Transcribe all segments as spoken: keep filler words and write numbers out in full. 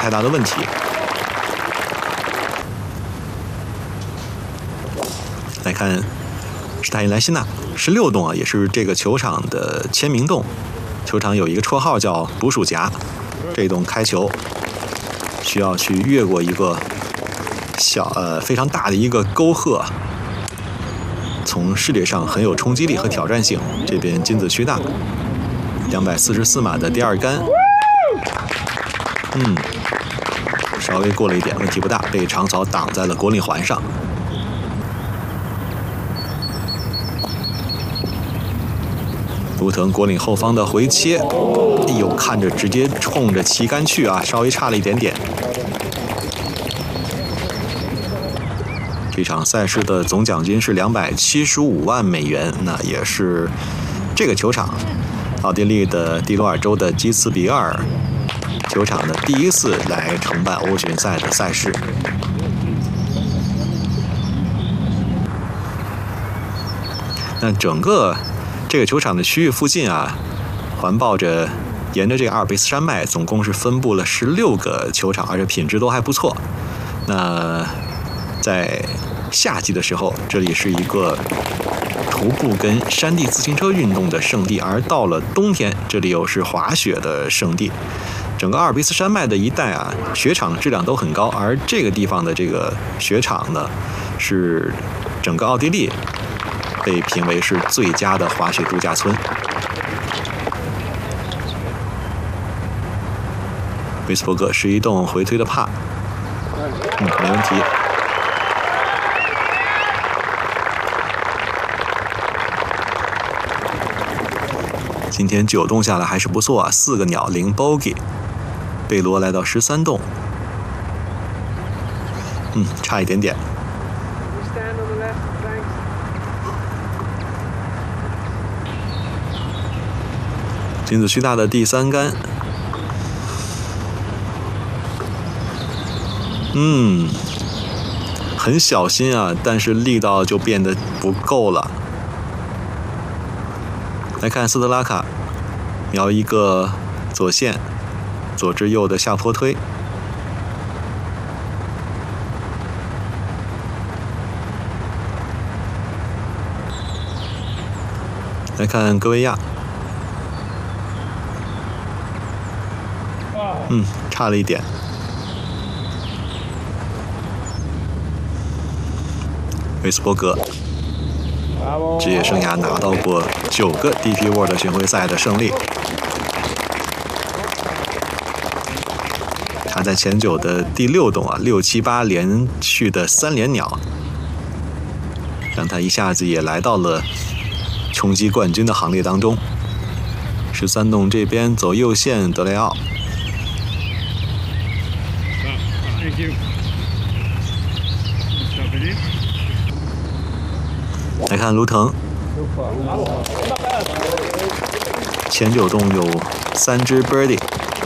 太大的问题。来看史塔因莱辛纳十六洞啊，也是这个球场的签名洞。球场有一个绰号叫捕鼠夹，这洞开球需要去越过一个小呃非常大的一个沟壑，从视觉上很有冲击力和挑战性。这边金子区大两百四十四码的第二杆，嗯，稍微过了一点，问题不大，被长草挡在了果岭环上。卢腾果岭后方的回切，哎呦，看着直接冲着旗杆去啊，稍微差了一点点。这场赛事的总奖金是两百七十五万美元，那也是这个球场奥地利的蒂罗尔州的基茨比尔球场的第一次来承办欧巡赛的赛事。那整个这个球场的区域附近啊，环抱着沿着这个阿尔卑斯山脉，总共是分布了十六个球场，而且品质都还不错。那在夏季的时候，这里是一个徒步跟山地自行车运动的圣地，而到了冬天，这里又是滑雪的圣地。整个阿尔卑斯山脉的一带啊，雪场质量都很高，而这个地方的这个雪场呢，是整个奥地利被评为是最佳的滑雪度假村。威斯伯格是一洞回推的帕，嗯，没问题。今天九洞下来还是不错啊，四个鸟零 bogey。贝罗来到十三洞，嗯，差一点点。金子区大的第三杆，嗯，很小心啊，但是力道就变得不够了。来看斯特拉卡，瞄一个左线，左至右的下坡推。来看戈维亚。嗯，差了一点。威斯伯格职业生涯拿到过九个 D P World 巡回赛的胜利。他在前九的第六洞啊，六七八连续的三连鸟，让他一下子也来到了冲击冠军的行列当中。十三洞这边走右线，德雷奥。来看卢腾，前九洞有三只 birdie。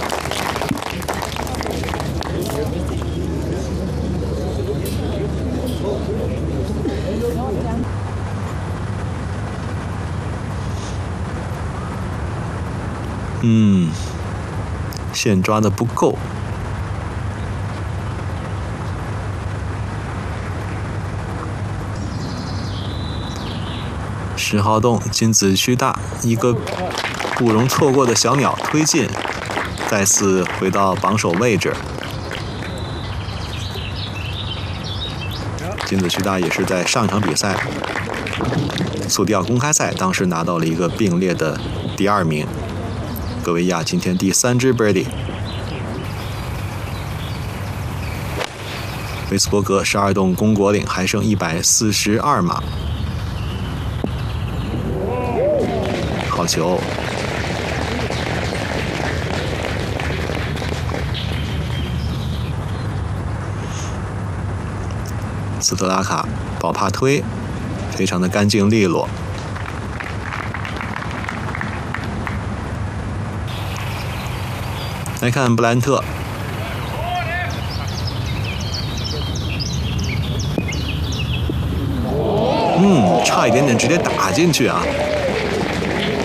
嗯，线抓的不够。十号洞金子区大，一个不容错过的小鸟推进，再次回到榜首位置。金子区大也是在上场比赛速迪奥公开赛，当时拿到了一个并列的第二名。戈维亚今天第三支 birdie。威斯伯格十二洞公果岭还剩一百四十二码。好球！斯特拉卡保帕推，非常的干净利落。来看布兰特，嗯，差一点点直接打进去啊！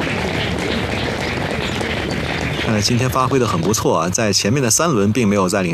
看来今天发挥的很不错啊，在前面的三轮并没有在领